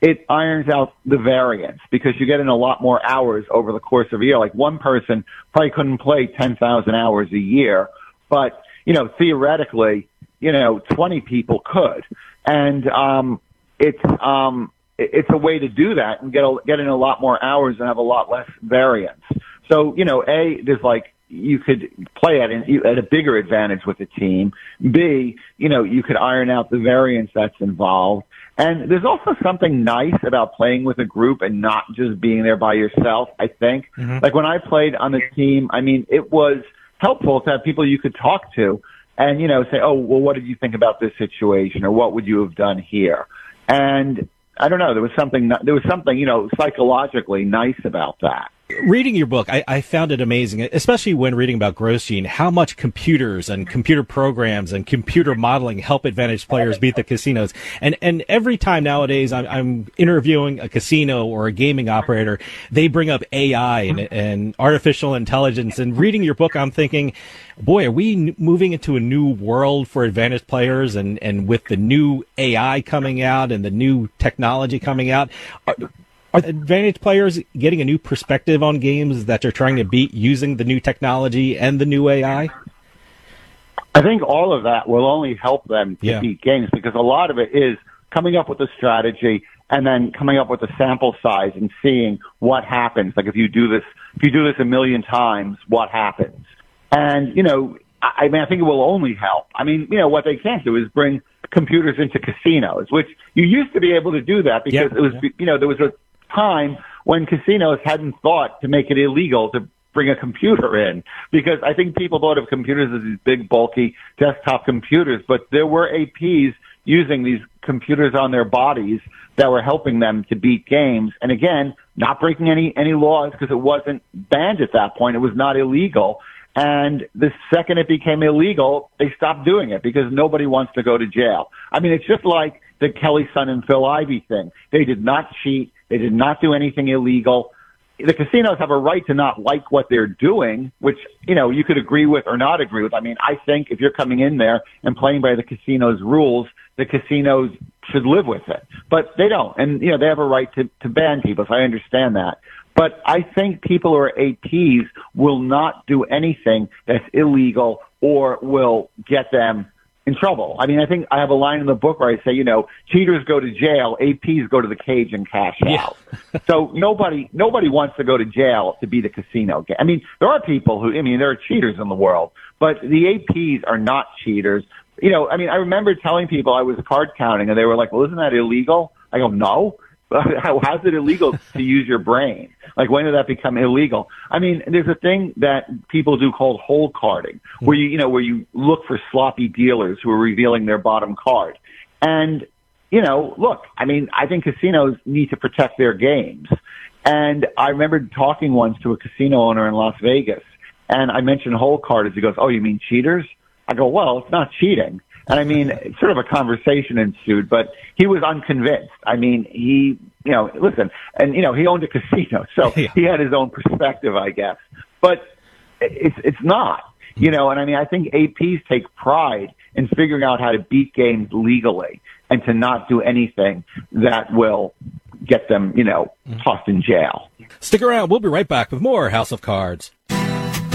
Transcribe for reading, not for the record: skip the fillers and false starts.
it irons out the variance because you get in a lot more hours over the course of a year. Like one person probably couldn't play 10,000 hours a year, but, theoretically, 20 people could. And, it's a way to do that and get in a lot more hours and have a lot less variance. So, there's you could play at a bigger advantage with a team. B, you could iron out the variance that's involved. And there's also something nice about playing with a group and not just being there by yourself, I think. Mm-hmm. Like when I played on the team, it was helpful to have people you could talk to and, say, oh, well, what did you think about this situation? Or what would you have done here? And I don't know, there was something, psychologically nice about that. Reading your book, I found it amazing, especially when reading about Grosjean, how much computers and computer programs and computer modeling help advantage players beat the casinos. And every time nowadays I'm interviewing a casino or a gaming operator, they bring up AI and artificial intelligence. And reading your book, I'm thinking, boy, are we moving into a new world for advantage players? And with the new AI coming out and the new technology coming out, are advantage players getting a new perspective on games that they're trying to beat using the new technology and the new AI? I think all of that will only help them to beat games because a lot of it is coming up with a strategy and then coming up with a sample size and seeing what happens. Like if you do this a million times, what happens? And, I think it will only help. What they can't do is bring computers into casinos, which you used to be able to do that because it was, there was a time when casinos hadn't thought to make it illegal to bring a computer in because I think people thought of computers as these big, bulky desktop computers, but there were APs using these computers on their bodies that were helping them to beat games. And again, not breaking any laws because it wasn't banned at that point. It was not illegal. And the second it became illegal, they stopped doing it because nobody wants to go to jail. It's just like the Kelly Son and Phil Ivey thing. They did not cheat. They did not do anything illegal. The casinos have a right to not like what they're doing, which, you could agree with or not agree with. I think if you're coming in there and playing by the casino's rules, the casinos should live with it. But they don't. And, they have a right to ban people, so I understand that. But I think people who are APs will not do anything that's illegal or will get them in trouble. I think I have a line in the book where I say, cheaters go to jail, APs go to the cage and cash out. So nobody wants to go to jail to beat a casino game. There are people who, there are cheaters in the world, but the APs are not cheaters. I remember telling people I was card counting and they were like, well, isn't that illegal? I go, no. How's it illegal to use your brain? Like, when did that become illegal? There's a thing that people do called hole carding, where you look for sloppy dealers who are revealing their bottom card. And, look, I think casinos need to protect their games. And I remember talking once to a casino owner in Las Vegas, and I mentioned hole carders. He goes, oh, you mean cheaters? I go, well, it's not cheating. And sort of a conversation ensued, but he was unconvinced. Listen, and, he owned a casino, so he had his own perspective, I guess. But it's not, and I think APs take pride in figuring out how to beat games legally and to not do anything that will get them, tossed in jail. Stick around. We'll be right back with more House of Cards.